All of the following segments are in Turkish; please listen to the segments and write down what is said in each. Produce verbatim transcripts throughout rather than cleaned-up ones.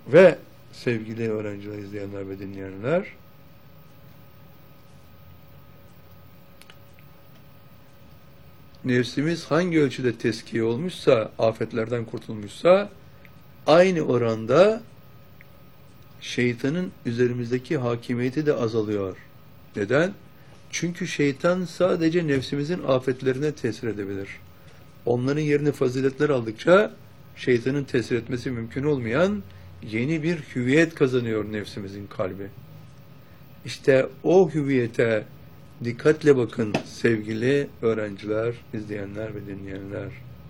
Ve sevgili öğrenciler, izleyenler ve dinleyenler, nefsimiz hangi ölçüde teskiye olmuşsa, afetlerden kurtulmuşsa, aynı oranda şeytanın üzerimizdeki hakimiyeti de azalıyor. Neden? Çünkü şeytan sadece nefsimizin afetlerine tesir edebilir. Onların yerini faziletler aldıkça şeytanın tesir etmesi mümkün olmayan yeni bir hüviyet kazanıyor nefsimizin kalbi. İşte o hüviyete dikkatle bakın sevgili öğrenciler, izleyenler ve dinleyenler.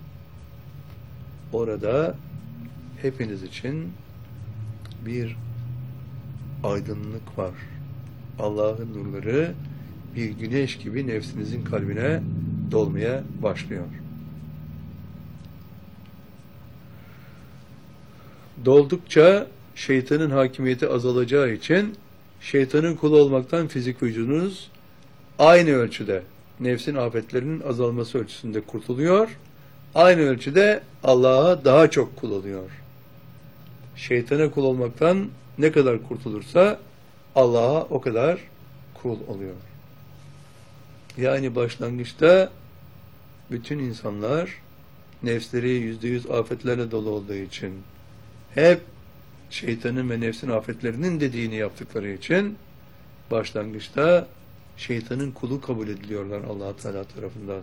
Orada hepiniz için bir aydınlık var. Allah'ın nurları bir güneş gibi nefsinizin kalbine dolmaya başlıyor. Doldukça şeytanın hakimiyeti azalacağı için şeytanın kulu olmaktan fizik vücudunuz aynı ölçüde nefsin afetlerinin azalması ölçüsünde kurtuluyor. Aynı ölçüde Allah'a daha çok kul oluyor. Şeytana kul olmaktan ne kadar kurtulursa Allah'a o kadar kul oluyor. Yani başlangıçta bütün insanlar nefsleri yüzde yüz afetlerle dolu olduğu için, hep şeytanın ve nefsin afetlerinin dediğini yaptıkları için başlangıçta şeytanın kulu kabul ediliyorlar Allah Teala tarafından.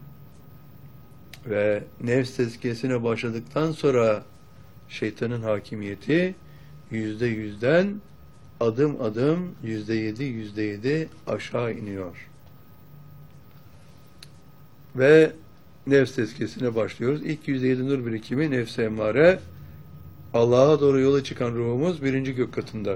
Ve nefs tezkiyesine başladıktan sonra şeytanın hakimiyeti yüzde yüzden adım adım yüzde yedi, yüzde yedi aşağı iniyor. Ve nefs tezkiyesine başlıyoruz. İlk yüzde yedi nur birikimi nefs-i emmare, Allah'a doğru yola çıkan ruhumuz birinci gök katında.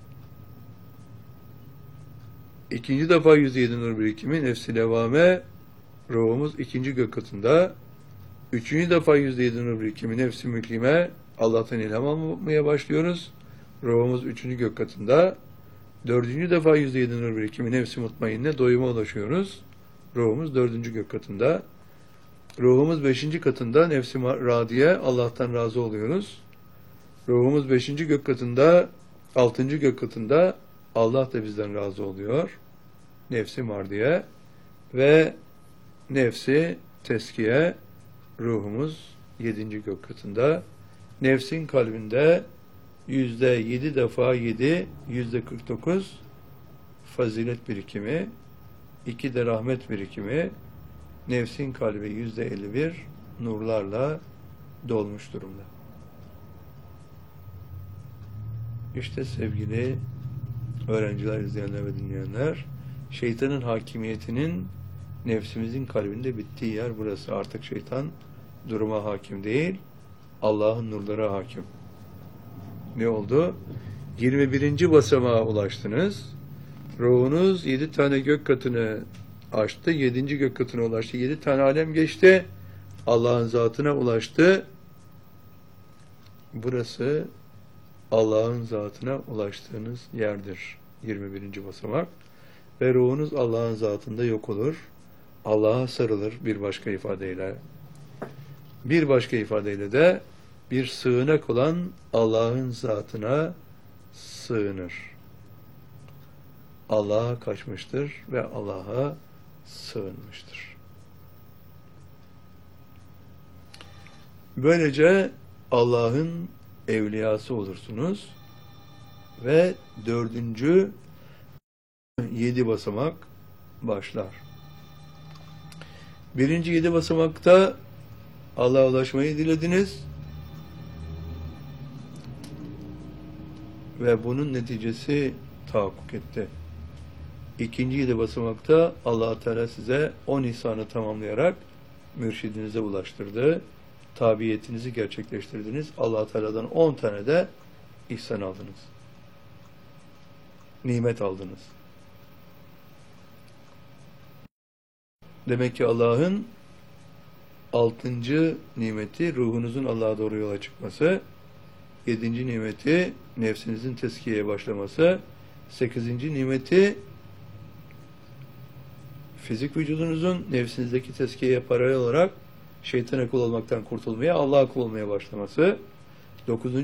İkinci defa yüzde yedi nur birikimi nefs-i levame, ruhumuz ikinci gök katında. Üçüncü defa yüzde yedi nur birikimi nefs-i müklime, Allah'tan ilham almaya başlıyoruz. Ruhumuz üçüncü gök katında. Dördüncü defa yüzde yedi nur birikimi nefs-i mutmainne, doyuma ulaşıyoruz. Ruhumuz dördüncü gök katında. Ruhumuz beşinci katında nefs-i radiye, Allah'tan razı oluyoruz. Ruhumuz beşinci gök katında, altıncı gök katında Allah da bizden razı oluyor. Nefsi mardiye ve nefsi teskiye, ruhumuz yedinci gök katında. Nefsin kalbinde yüzde yedi defa yedi, yüzde kırk dokuz fazilet birikimi, iki de rahmet birikimi, nefsin kalbi yüzde elli bir nurlarla dolmuş durumda. İşte sevgili öğrenciler, izleyenler ve dinleyenler, şeytanın hakimiyetinin nefsimizin kalbinde bittiği yer burası. Artık şeytan duruma hakim değil, Allah'ın nurları hakim. Ne oldu? yirmi birinci basamağa ulaştınız. Ruhunuz yedi tane gök katını aştı, yedinci gök katına ulaştı. yedi tane alem geçti, Allah'ın zatına ulaştı. Burası Allah'ın zatına ulaştığınız yerdir. yirmi birinci basamak. Ve ruhunuz Allah'ın zatında yok olur. Allah'a sarılır bir başka ifadeyle. Bir başka ifadeyle de bir sığınak olan Allah'ın zatına sığınır. Allah'a kaçmıştır ve Allah'a sığınmıştır. Böylece Allah'ın evliyası olursunuz ve dördüncü yedi basamak başlar. Birinci yedi basamakta Allah'a ulaşmayı dilediniz ve bunun neticesi tahakkuk etti. İkinci yedi basamakta Allah Teala size on ihsanı tamamlayarak mürşidinize ulaştırdı. Tabiyetinizi gerçekleştirdiniz. Allah Teala'dan on tane de ihsan aldınız. Nimet aldınız. Demek ki Allah'ın altıncı nimeti ruhunuzun Allah'a doğru yola çıkması, yedinci nimeti nefsinizin tezkiyeye başlaması, sekizinci nimeti fizik vücudunuzun nefsinizdeki tezkiyeye paralel olarak şeytana kul olmaktan kurtulmaya, Allah'a kul olmaya başlaması, dokuzuncu